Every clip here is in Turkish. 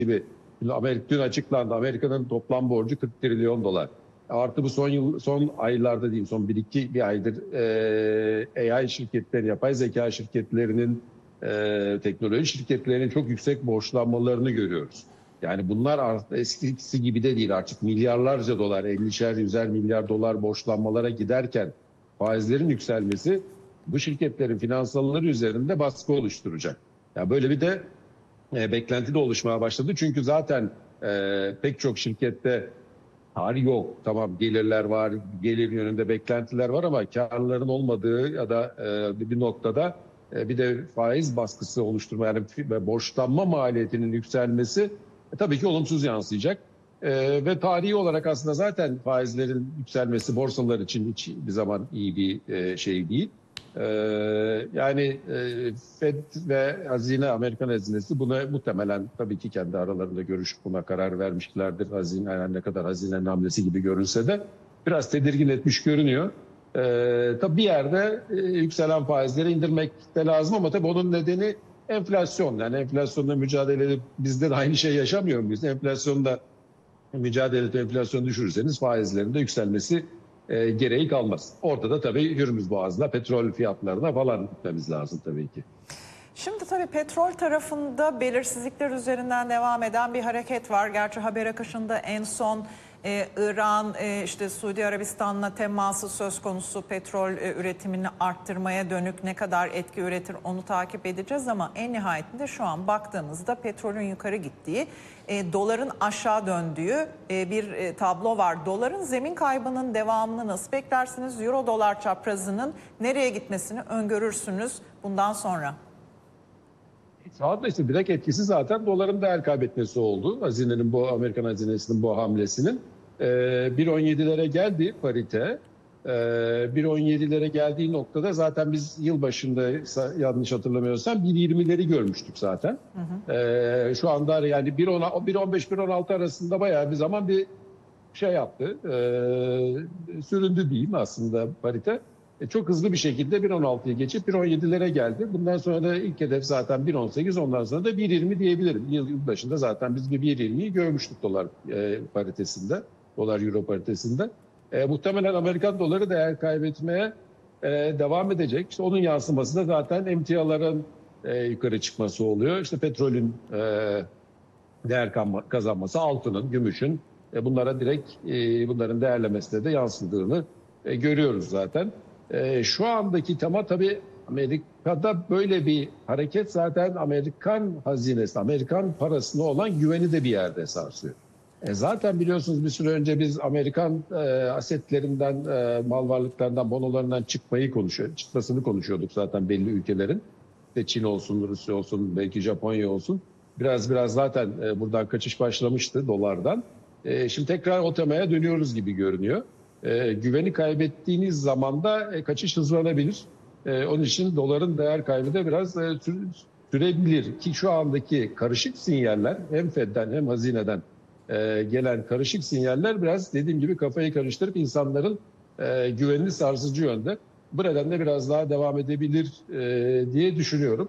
gibi. Amerika dün açıklandı. Amerika'nın toplam borcu 40 trilyon dolar. Artı bu son aylarda diyeyim, son bir aydır AI şirketleri, yapay zeka şirketlerinin, teknoloji şirketlerinin çok yüksek borçlanmalarını görüyoruz. Yani bunlar eskisi gibi de değil, artık milyarlarca dolar, 50'şer 100'er milyar dolar borçlanmalara giderken faizlerin yükselmesi bu şirketlerin finansalları üzerinde baskı oluşturacak. Yani böyle bir de beklenti de oluşmaya başladı. Çünkü zaten pek çok şirkette kar yok. Tamam, gelirler var, gelir yönünde beklentiler var ama karların olmadığı ya da bir noktada bir de faiz baskısı oluşturma, yani borçlanma maliyetinin yükselmesi tabii ki olumsuz yansıyacak. Ve tarihi olarak aslında zaten faizlerin yükselmesi borsalar için hiç bir zaman iyi bir şey değil. Yani Fed ve Amerikan hazinesi buna muhtemelen tabii ki kendi aralarında görüşüp buna karar vermişlerdir. Hazine, yani ne kadar hazinenin hamlesi gibi görünse de biraz tedirgin etmiş görünüyor. Tabii bir yerde yükselen faizleri indirmek de lazım ama tabii onun nedeni enflasyon. Yani enflasyonla mücadele edip bizde de aynı şey yaşamıyor muyuz? Enflasyonda mücadele edip enflasyonu düşürürseniz faizlerin de yükselmesi gereği kalmaz. Orada da tabii Hürmüz Boğazı'na, petrol fiyatlarına falan gitmemiz lazım tabii ki. Şimdi tabii petrol tarafında belirsizlikler üzerinden devam eden bir hareket var. Gerçi haber akışında en son İran, işte Suudi Arabistan'la teması söz konusu, petrol üretimini arttırmaya dönük ne kadar etki üretir onu takip edeceğiz ama en nihayetinde şu an baktığımızda petrolün yukarı gittiği, doların aşağı döndüğü bir tablo var. Doların zemin kaybının devamını nasıl beklersiniz? Euro dolar çaprazının nereye gitmesini öngörürsünüz bundan sonra? Sağda işte direkt etkisi zaten doların değer kaybetmesi oldu. Hazinenin, bu Amerikan hazinesinin bu hamlesinin 1.17'lere geldi parite. 1.17'lere geldiği noktada zaten biz yılbaşında, yanlış hatırlamıyorsam 1.20'leri görmüştük zaten. Hı hı. Şu anda yani 1.15-1.16 arasında bayağı bir zaman bir şey yaptı. Süründü diyeyim aslında parite. Çok hızlı bir şekilde 1.16'yı geçip 1.17'lere geldi. Bundan sonra da ilk hedef zaten 1.18, ondan sonra da 1.20 diyebilirim. Yıl başında zaten biz bir 1.20'yi görmüştük dolar paritesinde, dolar euro paritesinde. Muhtemelen Amerikan doları değer kaybetmeye devam edecek. İşte onun yansıması da zaten emtiaların yukarı çıkması oluyor. İşte petrolün değer kazanması, altının, gümüşün bunlara direkt bunların değerlemesine de yansıdığını görüyoruz zaten. Şu andaki tema tabii Amerika'da böyle bir hareket zaten Amerikan hazinesi, Amerikan parasına olan güveni de bir yerde sarsıyor. Zaten biliyorsunuz bir süre önce biz Amerikan asetlerinden, mal varlıklarından, bonolarından çıkmasını konuşuyorduk zaten belli ülkelerin. İşte Çin olsun, Rusya olsun, belki Japonya olsun. Biraz zaten buradan kaçış başlamıştı dolardan. Şimdi tekrar o temaya dönüyoruz gibi görünüyor. Güveni kaybettiğiniz zaman da kaçış hızlanabilir. Onun için doların değer kaybı da biraz sürebilir ki şu andaki karışık sinyaller, hem Fed'den hem hazineden gelen karışık sinyaller biraz dediğim gibi kafayı karıştırıp insanların güvenini sarsıcı yönde. Bu nedenle biraz daha devam edebilir diye düşünüyorum.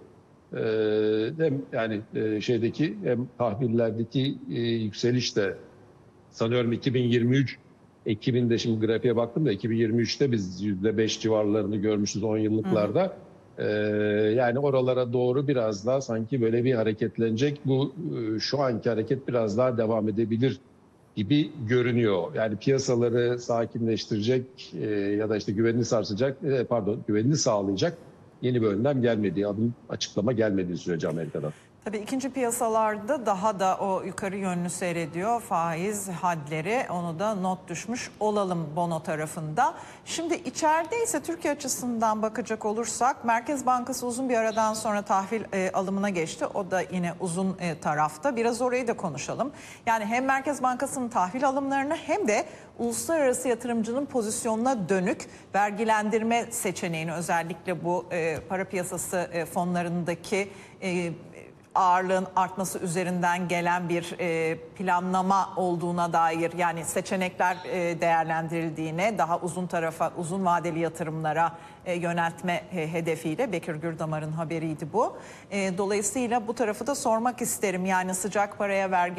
Hem yani şeydeki hem tahvillerdeki yükseliş de sanıyorum 2023 Ekim'inde, şimdi grafiğe baktım da 2023'te biz %5 civarlarını görmüşüz 10 yıllıklarda. Yani oralara doğru biraz daha sanki böyle bir hareketlenecek. Bu şu anki hareket biraz daha devam edebilir gibi görünüyor. Yani piyasaları sakinleştirecek ya da işte güvenini sarsacak, güvenini sağlayacak yeni bir önlem gelmediği, açıklama gelmediği sürece Amerika'dan. Tabii ikinci piyasalarda daha da o yukarı yönlü seyrediyor faiz hadleri, onu da not düşmüş olalım bono tarafında. Şimdi içeride ise Türkiye açısından bakacak olursak Merkez Bankası uzun bir aradan sonra tahvil alımına geçti. O da yine uzun tarafta. Biraz orayı da konuşalım. Yani hem Merkez Bankası'nın tahvil alımlarını hem de uluslararası yatırımcının pozisyonuna dönük vergilendirme seçeneğini, özellikle bu para piyasası fonlarındaki ağırlığın artması üzerinden gelen bir planlama olduğuna dair, yani seçenekler değerlendirildiğine, daha uzun vadeli yatırımlara yöneltme hedefiyle. Bekir Gürdamar'ın haberiydi bu. Dolayısıyla bu tarafı da sormak isterim. Yani sıcak paraya vergi